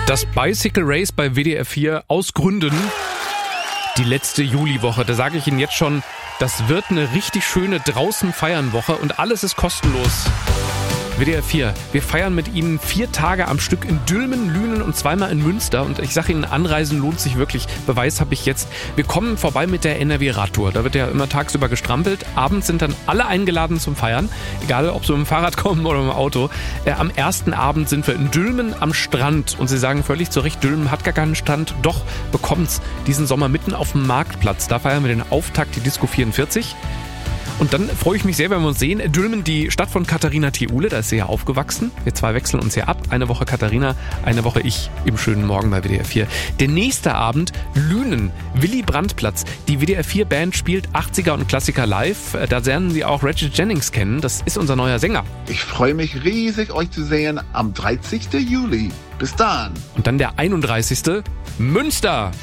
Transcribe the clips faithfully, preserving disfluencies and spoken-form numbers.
Das Bicycle Race bei W D R vier aus Gründen. Die letzte Juliwoche, da sage ich Ihnen jetzt schon, das wird eine richtig schöne Draußen-Feiern-Woche und alles ist kostenlos. W D R vier, wir feiern mit Ihnen vier Tage am Stück in Dülmen, Lünen und zweimal in Münster. Und ich sage Ihnen, Anreisen lohnt sich wirklich. Beweis habe ich jetzt. Wir kommen vorbei mit der N R W-Radtour. Da wird ja immer tagsüber gestrampelt. Abends sind dann alle eingeladen zum Feiern. Egal, ob sie mit dem Fahrrad kommen oder mit dem Auto. Äh, am ersten Abend sind wir in Dülmen am Strand. Und Sie sagen völlig zu Recht, Dülmen hat gar keinen Strand. Doch, bekommt's diesen Sommer mitten auf dem Marktplatz. Da feiern wir den Auftakt, die Disco vierundvierzig. Und dann freue ich mich sehr, wenn wir uns sehen. Dülmen, die Stadt von Katharina Thiule, da ist sie ja aufgewachsen. Wir zwei wechseln uns hier ab. Eine Woche Katharina, eine Woche ich im schönen Morgen bei W D R vier. Der nächste Abend, Lünen, Willy-Brandt-Platz. Die W D R vier Band spielt achtziger und Klassiker live. Da lernen Sie auch Reggie Jennings kennen. Das ist unser neuer Sänger. Ich freue mich riesig, euch zu sehen am dreißigsten Juli. Bis dann. Und dann der einunddreißigste Münster.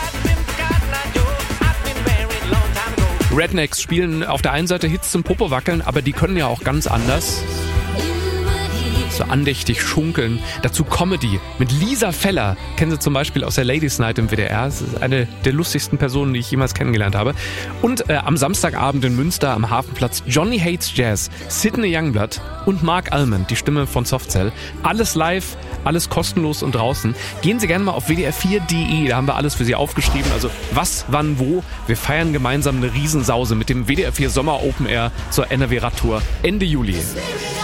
Rednecks spielen auf der einen Seite Hits zum Popowackeln, aber die können ja auch ganz anders. So andächtig schunkeln. Dazu Comedy mit Lisa Feller. Kennen Sie zum Beispiel aus der Ladies Night im W D R. Das ist eine der lustigsten Personen, die ich jemals kennengelernt habe. Und äh, am Samstagabend in Münster am Hafenplatz Johnny Hates Jazz, Sidney Youngblood und Mark Almond, die Stimme von Softcell. Alles live, alles kostenlos und draußen. Gehen Sie gerne mal auf w d r vier punkt d e, da haben wir alles für Sie aufgeschrieben. Also was, wann, wo. Wir feiern gemeinsam eine Riesensause mit dem W D R vier Sommer Open Air zur N R W Radtour Ende Juli.